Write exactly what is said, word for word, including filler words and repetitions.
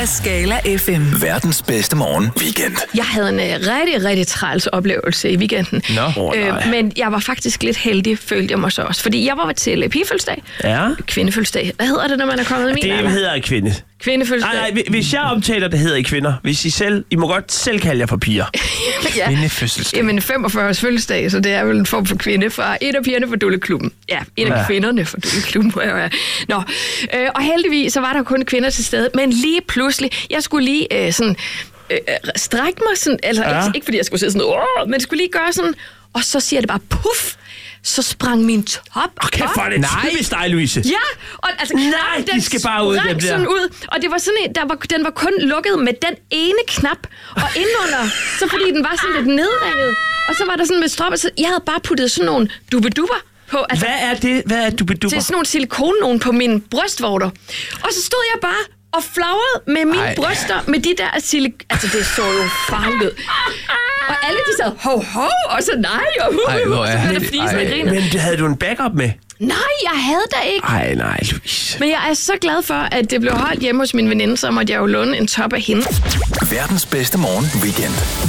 Scala F M. Verdens bedste morgen weekend. Jeg havde en uh, rigtig, rigtig træls oplevelse i weekenden. Nå, oh, øh, men jeg var faktisk lidt heldig, følte jeg mig så også. Fordi jeg var til pigefødselsdag. Ja. Kvindefødselsdag. Hvad hedder det, når man er kommet i min Det alder? hedder kvinde. Kvindefødselsdag. Nej, nej, hvis jeg omtaler, det hedder I kvinder. Hvis I selv, I må godt selv kalde jer for piger. Ja. Kvindefødselsdag. Jamen femogfyrre års fødselsdag, så det er vel en form for kvinde fra et af pigerne fra Dulleklubben. Ja, en af Ja. kvinderne fra Dulleklubben. Nå, øh, og heldigvis så var der kun kvinder til stede, men lige pludselig, jeg skulle lige øh, sådan øh, strække mig sådan, altså Ja. ikke, ikke fordi jeg skulle sidde sådan, åh, men skulle lige gøre sådan, og så siger det bare puff, så sprang min top Og kæft for op. det typisk dig, Louise. Ja, og altså Nej, knappen, de den skal bare ud, sprang dem der. sådan ud, og det var sådan en, der var, den var kun lukket med den ene knap, og indunder, så fordi den var sådan lidt nedringet, og så var der sådan med stropper, så jeg havde bare puttet sådan nogle dubbeduber på, altså Hvad er det? Hvad er dubeduber? til sådan nogle silikone nogen på mine brystvorter. Og så stod jeg bare og flagrede med mine Ej. bryster med de der silik... Altså, det så jo farligt ud. Og alle de sad, hov, hov, og så nej, og hu, Ej, hvor og så er blev der det- fnisende og ej. griner. Men havde du en backup med? Nej, jeg havde da ikke. Ej, nej, Louise. Men jeg er så glad for, at det blev holdt hjemme hos min veninde, så måtte jeg jo låne en top af hende. Verdens bedste morgen weekend.